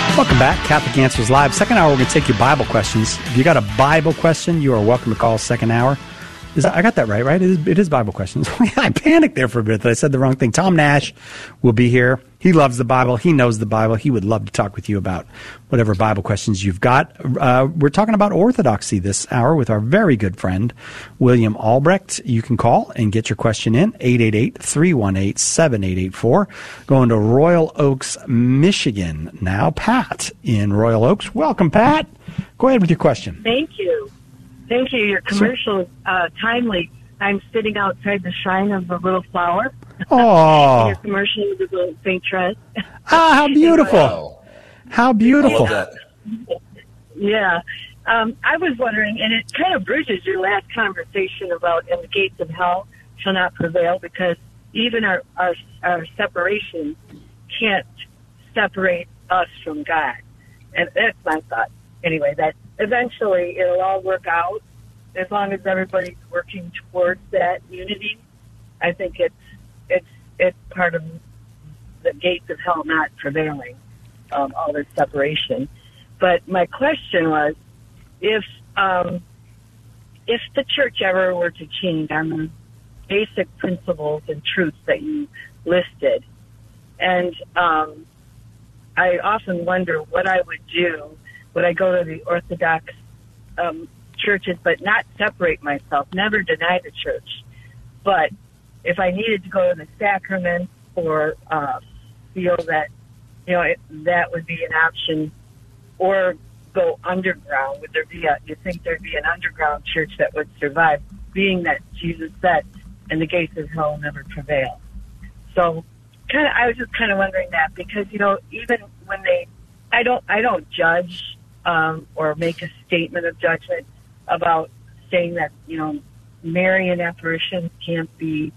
Welcome back. Catholic Answers Live. Second hour, we're going to take your Bible questions. If you got a Bible question, you are welcome to call second hour. I got that right? It is Bible questions. I panicked there for a bit that I said the wrong thing. Tom Nash will be here. He loves the Bible. He knows the Bible. He would love to talk with you about whatever Bible questions you've got. We're talking about orthodoxy this hour with our very good friend, William Albrecht. You can call and get your question in, 888-318-7884. Going to Royal Oaks, Michigan. Now, Pat in Royal Oaks. Welcome, Pat. Go ahead with your question. Thank you. Thank you. Your commercial is timely. I'm sitting outside the shrine of the Little Flower. Oh. Your commercial is the little St. Therese. Ah, how beautiful. Wow. How beautiful. I love that. Yeah. I was wondering, and it kind of bridges your last conversation about and the gates of hell shall not prevail, because even our separation can't separate us from God. And that's my thought. Anyway, that eventually it'll all work out as long as everybody's working towards that unity. I think it's part of the gates of hell not prevailing, all this separation. But my question was, if the church ever were to change on the basic principles and truths that you listed, and I often wonder what I would do. Would I go to the Orthodox churches, but not separate myself, never deny the church? But if I needed to go to the sacraments or feel that, that would be an option, or go underground, do you think there'd be an underground church that would survive, being that Jesus said, and the gates of hell never prevail? So I was just kind of wondering that, because, even when I don't judge or make a statement of judgment about saying that, Marian apparitions can't be,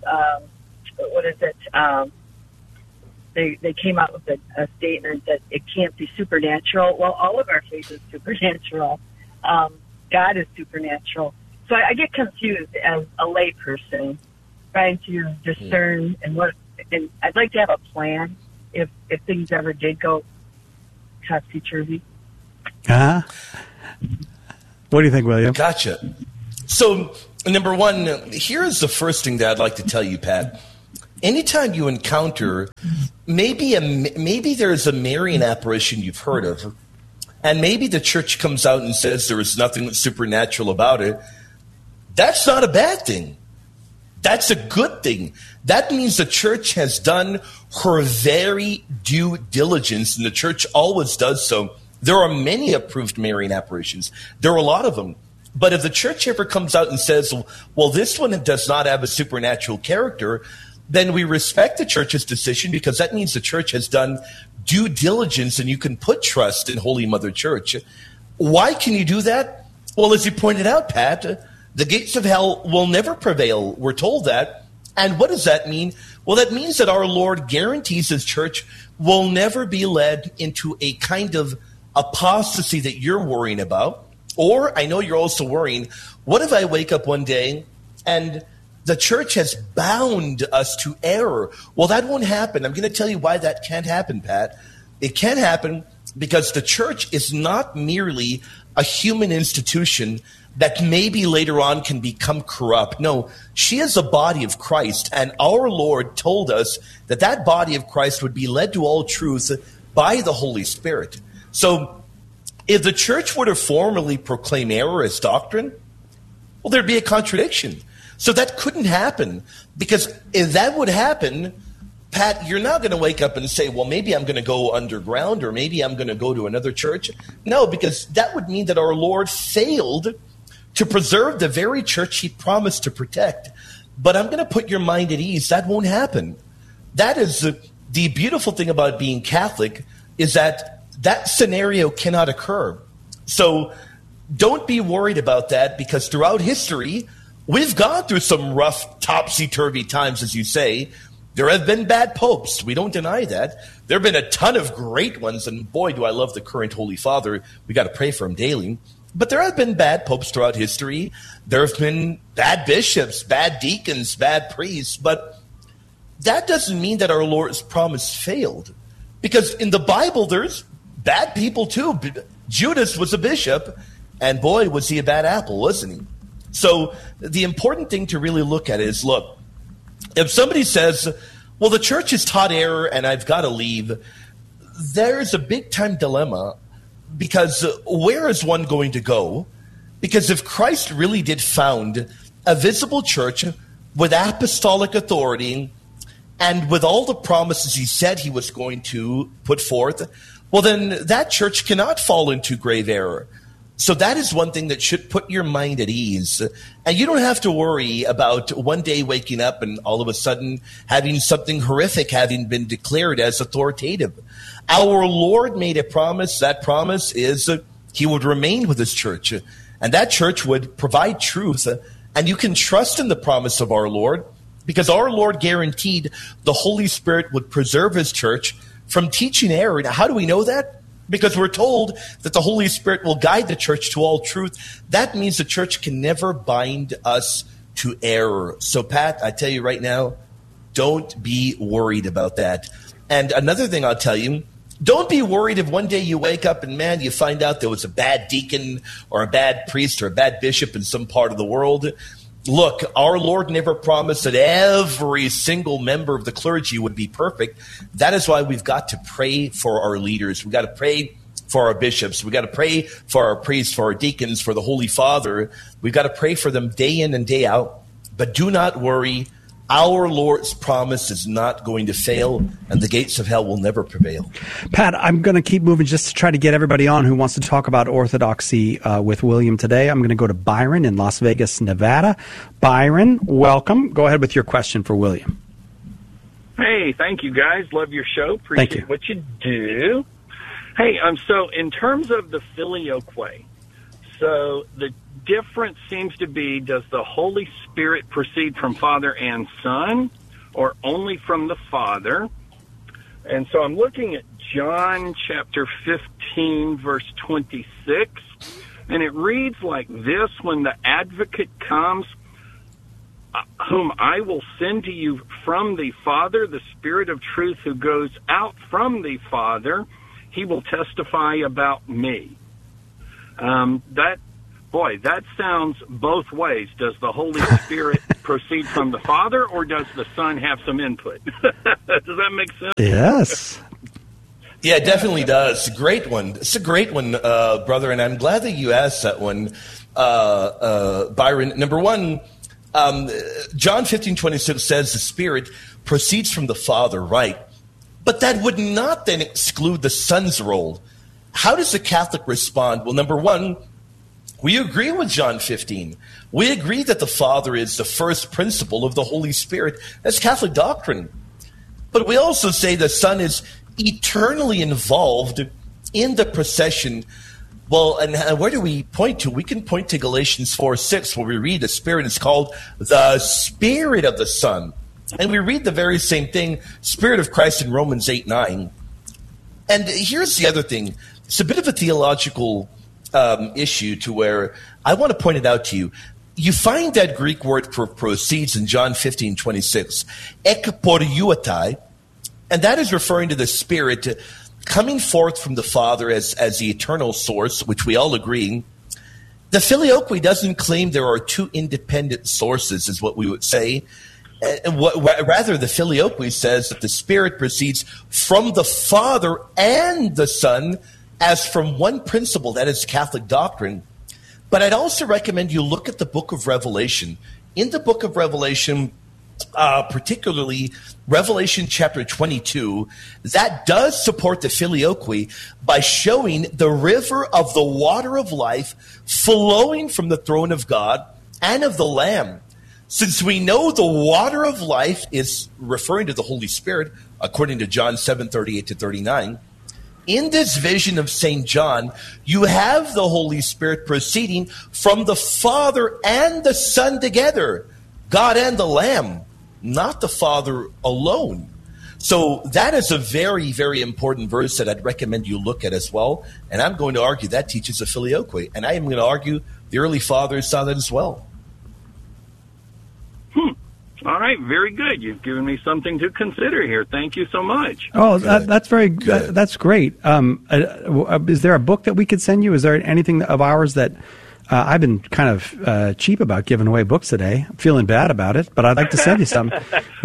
they came out with a statement that it can't be supernatural. Well, all of our faith is supernatural. God is supernatural. So I get confused as a layperson trying to discern and I'd like to have a plan if things ever did go topsy-turvy. What do you think, William? Gotcha. So, number one, here's the first thing that I'd like to tell you, Pat. Anytime you encounter maybe there's a Marian apparition you've heard of, and maybe the church comes out and says there is nothing supernatural about it, that's not a bad thing. That's a good thing. That means the church has done her very due diligence, and the church always does so. There are many approved Marian apparitions. There are a lot of them. But if the church ever comes out and says, well, this one does not have a supernatural character, then we respect the church's decision, because that means the church has done due diligence, and you can put trust in Holy Mother Church. Why can you do that? Well, as you pointed out, Pat, the gates of hell will never prevail. We're told that. And what does that mean? Well, that means that our Lord guarantees his church will never be led into a kind of apostasy that you're worrying about. Or I know you're also worrying, what if I wake up one day and the church has bound us to error? Well, that won't happen. I'm going to tell you why that can't happen, Pat. It can't happen because the church is not merely a human institution that maybe later on can become corrupt. No, she is a body of Christ, and our Lord told us that that body of Christ would be led to all truth by the Holy Spirit. So if the church were to formally proclaim error as doctrine, well, there'd be a contradiction. So that couldn't happen, because if that would happen, Pat, you're not going to wake up and say, well, maybe I'm going to go underground, or maybe I'm going to go to another church. No, because that would mean that our Lord failed to preserve the very church he promised to protect. But I'm going to put your mind at ease. That won't happen. That is the beautiful thing about being Catholic, is that that scenario cannot occur. So don't be worried about that, because throughout history, we've gone through some rough, topsy-turvy times, as you say. There have been bad popes. We don't deny that. There have been a ton of great ones, and boy, do I love the current Holy Father. We got to pray for him daily. But there have been bad popes throughout history. There have been bad bishops, bad deacons, bad priests. But that doesn't mean that our Lord's promise failed. Because in the Bible, there's bad people too. Judas was a bishop, and boy, was he a bad apple, wasn't he? So the important thing to really look at is, look, if somebody says, well, the church has taught error and I've got to leave, there's a big-time dilemma, because where is one going to go? Because if Christ really did found a visible church with apostolic authority and with all the promises he said he was going to put forth, well, then that church cannot fall into grave error. So that is one thing that should put your mind at ease. And you don't have to worry about one day waking up and all of a sudden having something horrific having been declared as authoritative. Our Lord made a promise. That promise is he would remain with his church, and that church would provide truth. And you can trust in the promise of our Lord, because our Lord guaranteed the Holy Spirit would preserve his church from teaching error. Now, how do we know that? Because we're told that the Holy Spirit will guide the church to all truth. That means the church can never bind us to error. So, Pat, I tell you right now, don't be worried about that. And another thing I'll tell you, don't be worried if one day you wake up and, man, you find out there was a bad deacon or a bad priest or a bad bishop in some part of the world. Look, our Lord never promised that every single member of the clergy would be perfect. That is why we've got to pray for our leaders. We've got to pray for our bishops. We've got to pray for our priests, for our deacons, for the Holy Father. We've got to pray for them day in and day out. But do not worry. Our Lord's promise is not going to fail, and the gates of hell will never prevail. Pat, I'm going to keep moving just to try to get everybody on who wants to talk about orthodoxy with William today. I'm going to go to Byron in Las Vegas, Nevada. Byron, welcome. Go ahead with your question for William. Hey, thank you, guys. Love your show. Appreciate what you do. Hey, so in terms of the filioque, so the difference seems to be, does the Holy Spirit proceed from Father and Son, or only from the Father? And so I'm looking at John chapter 15, verse 26, and it reads like this: when the advocate comes, whom I will send to you from the Father, the Spirit of truth who goes out from the Father, he will testify about me. That sounds both ways. Does the Holy Spirit proceed from the Father, or does the Son have some input? Does that make sense? Yes. Yeah, it definitely does. It's a great one. It's a great one, brother, and I'm glad that you asked that one, Byron. Number one, John 15:26 says the Spirit proceeds from the Father, right? But that would not then exclude the Son's role. How does the Catholic respond? Well, number one, we agree with John 15. We agree that the Father is the first principle of the Holy Spirit. That's Catholic doctrine. But we also say the Son is eternally involved in the procession. Well, and where do we point to? We can point to Galatians 4:6, where we read the Spirit is called the Spirit of the Son. And we read the very same thing, Spirit of Christ, in Romans 8:9. And here's the other thing. It's a bit of a theological issue to where I want to point it out to you. You find that Greek word for proceeds in John 15:26, ekporiutai, and that is referring to the Spirit coming forth from the Father as the eternal source, which we all agree. The filioque doesn't claim there are two independent sources, is what we would say. Rather, the filioque says that the Spirit proceeds from the Father and the Son as from one principle. That is Catholic doctrine. But I'd also recommend you look at the book of Revelation. In the book of Revelation, particularly Revelation chapter 22, that does support the filioque by showing the river of the water of life flowing from the throne of God and of the Lamb. Since we know the water of life is referring to the Holy Spirit, according to John 7:38-39, in this vision of St. John, you have the Holy Spirit proceeding from the Father and the Son together, God and the Lamb, not the Father alone. So that is a very, very important verse that I'd recommend you look at as well. And I'm going to argue that teaches a filioque. And I am going to argue the early fathers saw that as well. All right, very good. You've given me something to consider here. Thank you so much. Oh, that's very good. That's great. Is there a book that we could send you? Is there anything of ours that I've been kind of cheap about giving away books today? I'm feeling bad about it, but I'd like to send you something.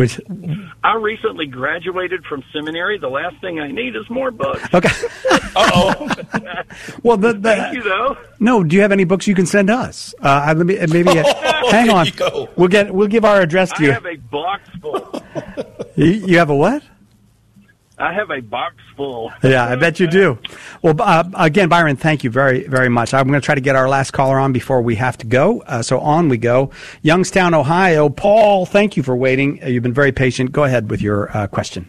I recently graduated from seminary. The last thing I need is more books. Okay. Uh-oh. Well, thank you, though. No, do you have any books you can send us? Maybe hang on. We'll give our address to you. I have a box full. You have a what? I have a box full. Yeah, I bet you do. Well, again, Byron, thank you very, very much. I'm going to try to get our last caller on before we have to go. So on we go. Youngstown, Ohio. Paul, thank you for waiting. You've been very patient. Go ahead with your question.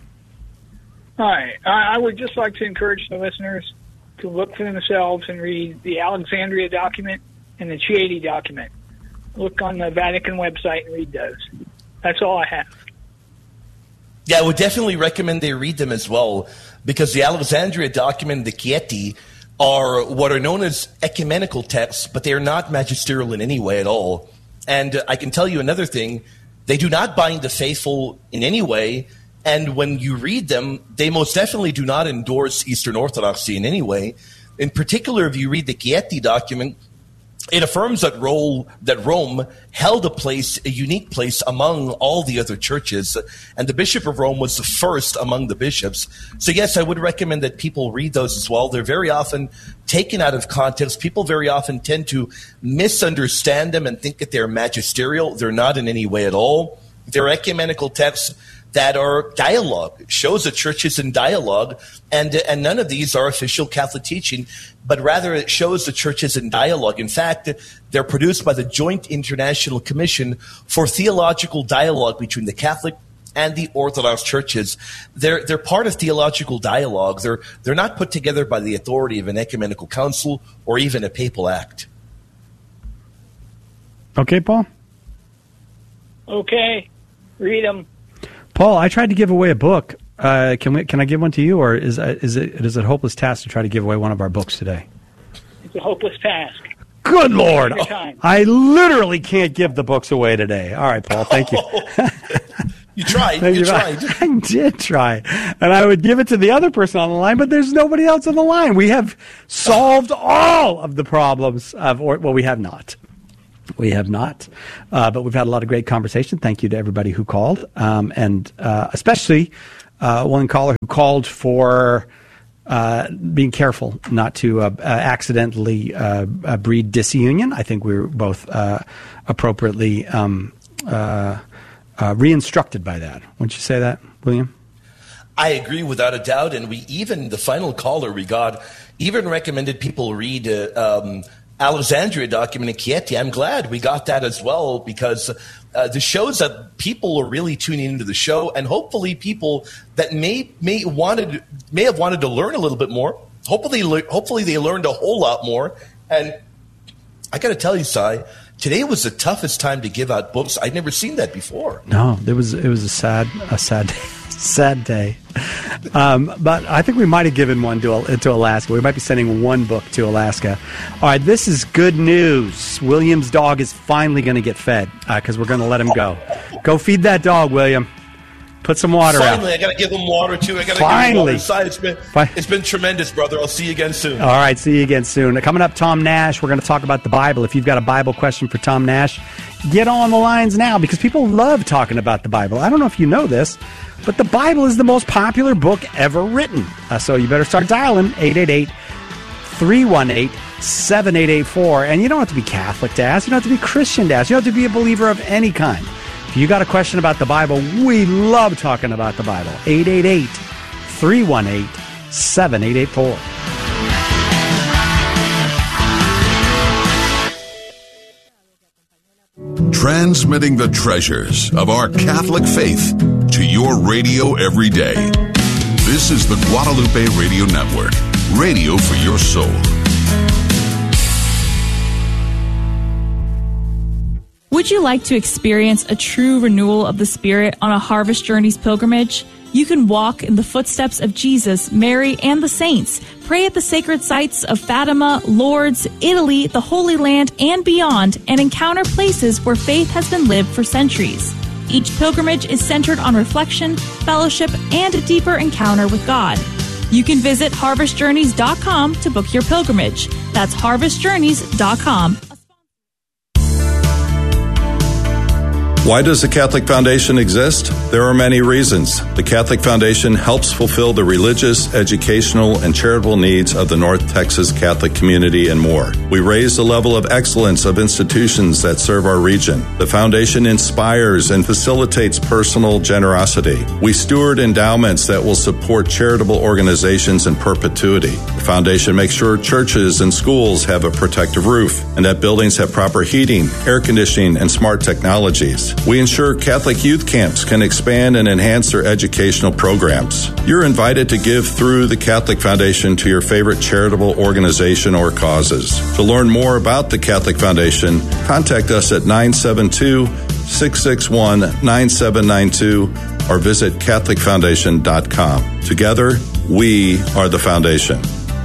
Hi. I would just like to encourage the listeners to look for themselves and read the Alexandria document and the Chieti document. Look on the Vatican website and read those. That's all I have. Yeah, I would definitely recommend they read them as well, because the Alexandria document and the Chieti are what are known as ecumenical texts, but they are not magisterial in any way at all. And I can tell you another thing, they do not bind the faithful in any way, and when you read them, they most definitely do not endorse Eastern Orthodoxy in any way. In particular, if you read the Chieti document, it affirms that Rome held a unique place among all the other churches, and the Bishop of Rome was the first among the bishops. So yes, I would recommend that people read those as well. They're very often taken out of context. People very often tend to misunderstand them and think that they're magisterial. They're not in any way at all. They're ecumenical texts that are dialogue, shows the church is in dialogue, and none of these are official Catholic teaching, but rather it shows the church is in dialogue. In fact, they're produced by the Joint International Commission for Theological Dialogue between the Catholic and the Orthodox churches. They're part of theological dialogue. They're not put together by the authority of an ecumenical council or even a papal act. Okay, Paul? Okay. Read them. Paul, I tried to give away a book. Can I give one to you, or is it a hopeless task to try to give away one of our books today? It's a hopeless task. Good Lord! I literally can't give the books away today. All right, Paul, thank you. You tried. You tried. I did try. And I would give it to the other person on the line, but there's nobody else on the line. We have solved all of the problems we have not. We have not, but we've had a lot of great conversation. Thank you to everybody who called, and especially one caller who called for being careful not to accidentally breed disunion. I think we were both appropriately re-instructed by that. Wouldn't you say that, William? I agree without a doubt, and the final caller we got even recommended people read Alexandria document and Chieti. I'm glad we got that as well, because this shows that people are really tuning into the show, and hopefully people that may have wanted to learn a little bit more. Hopefully they learned a whole lot more. And I got to tell you, Cy, today was the toughest time to give out books. I'd never seen that before. No, it was a sad day. But I think we might have given one to Alaska. We might be sending one book to Alaska. All right, this is good news. William's dog is finally going to get fed because we're going to let him go. Go feed that dog, William. Put some water out. Finally, I got to give him water, too. I got to give him water. It's been tremendous, brother. I'll see you again soon. All right, see you again soon. Coming up, Tom Nash. We're going to talk about the Bible. If you've got a Bible question for Tom Nash, get on the lines now, because people love talking about the Bible. I don't know if you know this, but the Bible is the most popular book ever written. So you better start dialing 888-318-7884. And you don't have to be Catholic to ask. You don't have to be Christian to ask. You don't have to be a believer of any kind. If you got a question about the Bible, we love talking about the Bible. 888-318-7884. Transmitting the treasures of our Catholic faith to your radio every day. This is the Guadalupe Radio Network, radio for your soul. Would you like to experience a true renewal of the Spirit on a Harvest Journeys pilgrimage? You can walk in the footsteps of Jesus, Mary, and the saints. Pray at the sacred sites of Fatima, Lourdes, Italy, the Holy Land, and beyond, and encounter places where faith has been lived for centuries. Each pilgrimage is centered on reflection, fellowship, and a deeper encounter with God. You can visit harvestjourneys.com to book your pilgrimage. That's harvestjourneys.com. Why does the Catholic Foundation exist? There are many reasons. The Catholic Foundation helps fulfill the religious, educational, and charitable needs of the North Texas Catholic community and more. We raise the level of excellence of institutions that serve our region. The Foundation inspires and facilitates personal generosity. We steward endowments that will support charitable organizations in perpetuity. The Foundation makes sure churches and schools have a protective roof and that buildings have proper heating, air conditioning, and smart technologies. We ensure Catholic youth camps can expand and enhance their educational programs. You're invited to give through the Catholic Foundation to your favorite charitable organization or causes. To learn more about the Catholic Foundation, contact us at 972-661-9792 or visit CatholicFoundation.com. Together, we are the Foundation.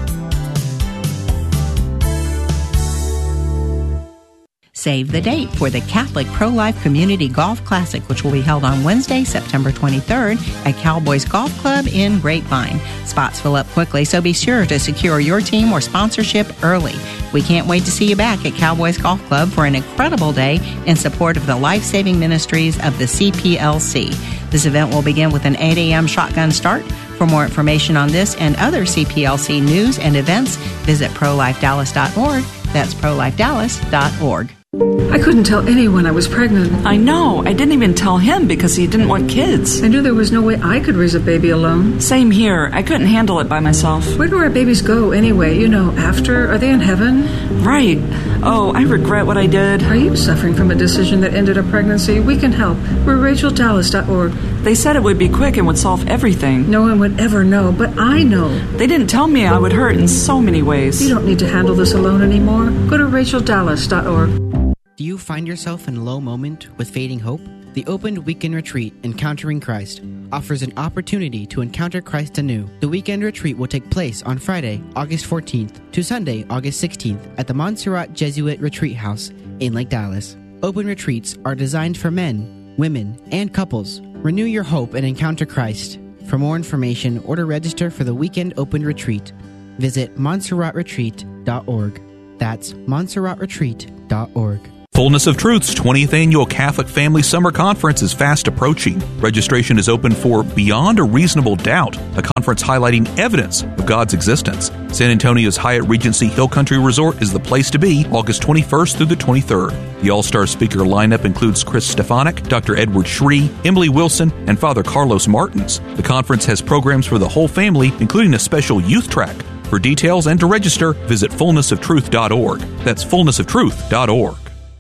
Save the date for the Catholic Pro-Life Community Golf Classic, which will be held on Wednesday, September 23rd at Cowboys Golf Club in Grapevine. Spots fill up quickly, so be sure to secure your team or sponsorship early. We can't wait to see you back at Cowboys Golf Club for an incredible day in support of the life-saving ministries of the CPLC. This event will begin with an 8 a.m. shotgun start. For more information on this and other CPLC news and events, visit prolifedallas.org. That's prolifedallas.org. I couldn't tell anyone I was pregnant. I know. I didn't even tell him because he didn't want kids. I knew there was no way I could raise a baby alone. Same here. I couldn't handle it by myself. Where do our babies go anyway? You know, after? Are they in heaven? Right. Oh, I regret what I did. Are you suffering from a decision that ended a pregnancy? We can help. We're RachelDallas.org. They said it would be quick and would solve everything. No one would ever know, but I know. They didn't tell me I would hurt in so many ways. You don't need to handle this alone anymore. Go to RachelDallas.org. Do you find yourself in a low moment with fading hope? The Opened Weekend Retreat, Encountering Christ, offers an opportunity to encounter Christ anew. The weekend retreat will take place on Friday, August 14th to Sunday, August 16th at the Montserrat Jesuit Retreat House in Lake Dallas. Open retreats are designed for men, women, and couples. Renew your hope and encounter Christ. For more information or to register for the Weekend Open Retreat, visit MontserratRetreat.org. That's MontserratRetreat.org. Fullness of Truth's 20th Annual Catholic Family Summer Conference is fast approaching. Registration is open for Beyond a Reasonable Doubt, a conference highlighting evidence of God's existence. San Antonio's Hyatt Regency Hill Country Resort is the place to be August 21st through the 23rd. The all-star speaker lineup includes Chris Stefanik, Dr. Edward Shree, Emily Wilson, and Father Carlos Martins. The conference has programs for the whole family, including a special youth track. For details and to register, visit fullnessoftruth.org. That's fullnessoftruth.org.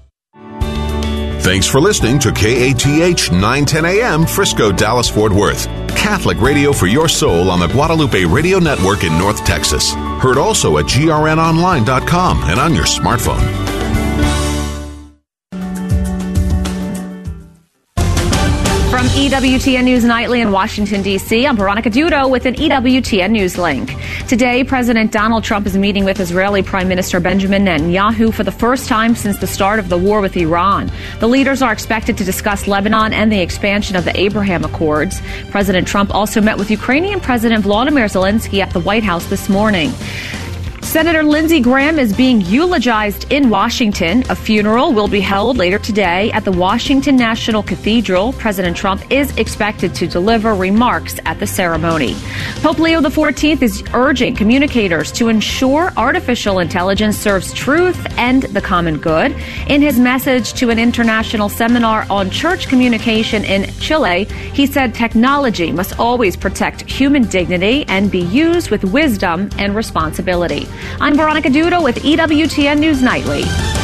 Thanks for listening to KATH 910 AM Frisco, Dallas, Fort Worth. Catholic radio for your soul on the Guadalupe Radio Network in North Texas. Heard also at grnonline.com and on your smartphone. From EWTN News Nightly in Washington, D.C., I'm Veronica Dudo with an EWTN News link. Today, President Donald Trump is meeting with Israeli Prime Minister Benjamin Netanyahu for the first time since the start of the war with Iran. The leaders are expected to discuss Lebanon and the expansion of the Abraham Accords. President Trump also met with Ukrainian President Volodymyr Zelensky at the White House this morning. Senator Lindsey Graham is being eulogized in Washington. A funeral will be held later today at the Washington National Cathedral. President Trump is expected to deliver remarks at the ceremony. Pope Leo XIV is urging communicators to ensure artificial intelligence serves truth and the common good. In his message to an international seminar on church communication in Chile, he said technology must always protect human dignity and be used with wisdom and responsibility. I'm Veronica Dudo with EWTN News Nightly.